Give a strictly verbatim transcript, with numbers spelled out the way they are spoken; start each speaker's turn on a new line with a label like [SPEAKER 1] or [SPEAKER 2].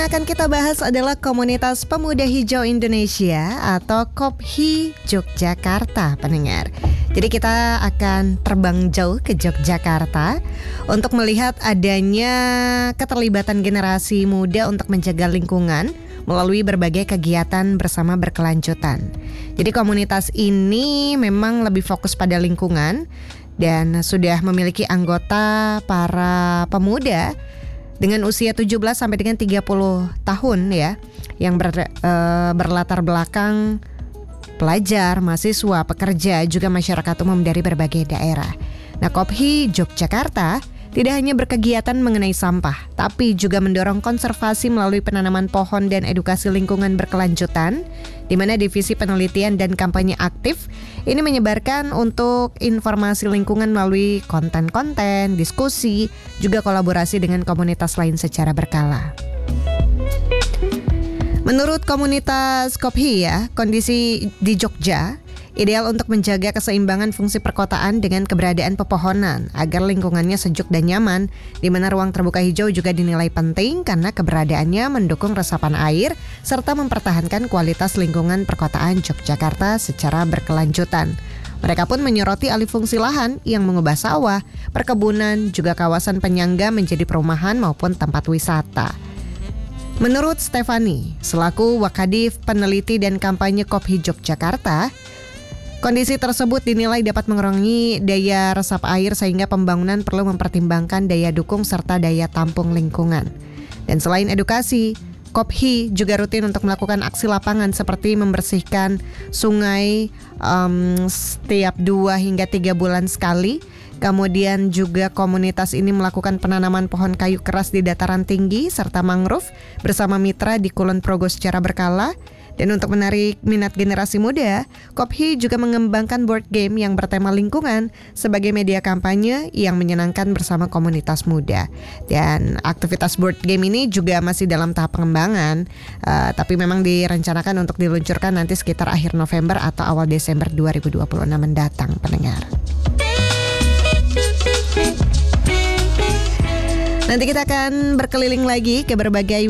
[SPEAKER 1] Akan kita bahas adalah Komunitas Pemuda Hijau Indonesia atau KOPHI Yogyakarta, pendengar. Jadi kita akan terbang jauh ke Yogyakarta untuk melihat adanya keterlibatan generasi muda untuk menjaga lingkungan melalui berbagai kegiatan bersama berkelanjutan. Jadi komunitas ini memang lebih fokus pada lingkungan dan sudah memiliki anggota para pemuda dengan usia tujuh belas sampai dengan tiga puluh tahun ya, yang ber, e, berlatar belakang pelajar, mahasiswa, pekerja, juga masyarakat umum dari berbagai daerah. Nah, KOPHI Yogyakarta tidak hanya berkegiatan mengenai sampah, tapi juga mendorong konservasi melalui penanaman pohon dan edukasi lingkungan berkelanjutan, di mana divisi penelitian dan kampanye aktif ini menyebarkan untuk informasi lingkungan melalui konten-konten, diskusi, juga kolaborasi dengan komunitas lain secara berkala. Menurut komunitas KOPHI ya, kondisi di Jogja ideal untuk menjaga keseimbangan fungsi perkotaan dengan keberadaan pepohonan agar lingkungannya sejuk dan nyaman, di mana ruang terbuka hijau juga dinilai penting karena keberadaannya mendukung resapan air serta mempertahankan kualitas lingkungan perkotaan Yogyakarta secara berkelanjutan. Mereka pun menyoroti alih fungsi lahan yang mengubah sawah, perkebunan, juga kawasan penyangga menjadi perumahan maupun tempat wisata. Menurut Stefani, selaku Wakadif Peneliti dan Kampanye KOPHI Yogyakarta, kondisi tersebut dinilai dapat mengurangi daya resap air sehingga pembangunan perlu mempertimbangkan daya dukung serta daya tampung lingkungan. Dan selain edukasi, KOPHI juga rutin untuk melakukan aksi lapangan seperti membersihkan sungai um, setiap dua hingga tiga bulan sekali. Kemudian juga komunitas ini melakukan penanaman pohon kayu keras di dataran tinggi serta mangrove bersama mitra di Kulon Progo secara berkala. Dan untuk menarik minat generasi muda, KOPHI juga mengembangkan board game yang bertema lingkungan sebagai media kampanye yang menyenangkan bersama komunitas muda. Dan aktivitas board game ini juga masih dalam tahap pengembangan, uh, tapi memang direncanakan untuk diluncurkan nanti sekitar akhir November atau awal Desember dua ribu dua puluh enam mendatang, pendengar. Nanti kita akan berkeliling lagi ke berbagai